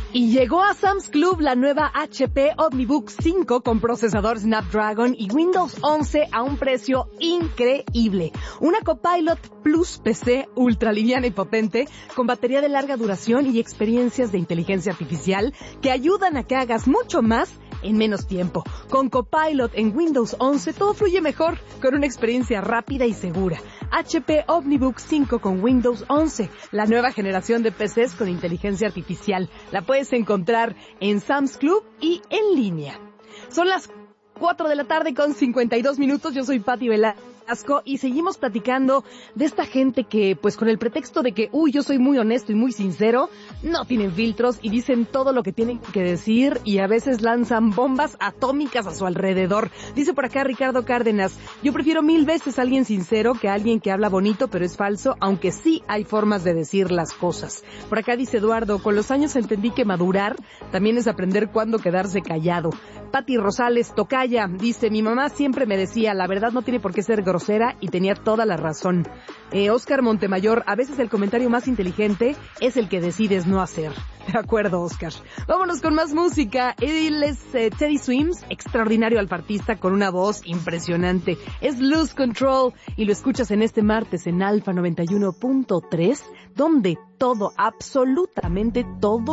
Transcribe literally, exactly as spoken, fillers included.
Y llegó a Sam's Club la nueva H P OmniBook cinco con procesador Snapdragon y Windows once a un precio increíble. Una Copilot Plus P C ultra liviana y potente con batería de larga duración y experiencias de inteligencia artificial que ayudan a que hagas mucho más en menos tiempo. Con Copilot en Windows once todo fluye mejor, con una experiencia rápida y segura. H P OmniBook cinco con Windows once, la nueva generación de P Cs con inteligencia artificial. La puedes encontrar en Sam's Club y en línea. Son las cuatro de la tarde con cincuenta y dos minutos. Yo soy Pati Velasco y seguimos platicando de esta gente que, pues con el pretexto de que, uy, yo soy muy honesto y muy sincero, no tienen filtros y dicen todo lo que tienen que decir y a veces lanzan bombas atómicas a su alrededor. Dice por acá Ricardo Cárdenas, yo prefiero mil veces a alguien sincero que a alguien que habla bonito pero es falso, aunque sí hay formas de decir las cosas. Por acá dice Eduardo, con los años entendí que madurar también es aprender cuándo quedarse callado. Pati Rosales Tocaya dice, mi mamá siempre me decía, la verdad no tiene por qué ser grosera y tenía toda la razón. Eh, Oscar Montemayor, a veces el comentario más inteligente es el que decides no hacer. De acuerdo, Oscar. Vámonos con más música. Él es eh, Teddy Swims, extraordinario alfartista con una voz impresionante. Es Lose Control y lo escuchas en este martes en Alfa noventa y uno punto tres, donde todo, absolutamente todo